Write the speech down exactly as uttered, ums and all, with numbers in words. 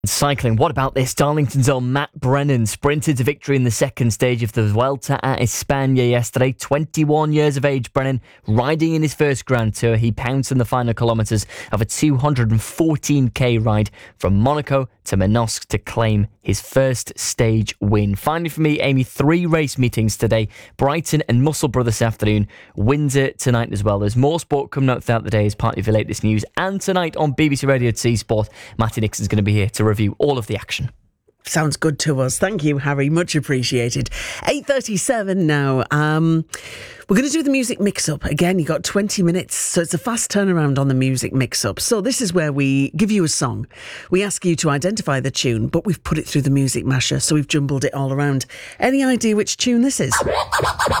Cycling, what about this? Darlington's own Matt Brennan sprinted to victory in the second stage of the Vuelta a España yesterday. twenty-one years of age, Brennan, riding in his first Grand Tour. He pounced in the final kilometres of a two hundred fourteen k ride from Monaco to Manosque to claim his first stage win. Finally for me, Amy, three race meetings today. Brighton and Musselburgh this afternoon. Windsor tonight as well. There's more sport coming up throughout the day as part of your latest news. And tonight on B B C Radio T Sport, Matty Nixon's going to be here to review all of the action. Sounds good to us. Thank you, Harry. Much appreciated. eight thirty-seven now. Um, we're going to do the music mix-up. Again, you got twenty minutes, so it's a fast turnaround on the music mix-up. So this is where we give you a song. We ask you to identify the tune, but we've put it through the music masher, so we've jumbled it all around. Any idea which tune this is?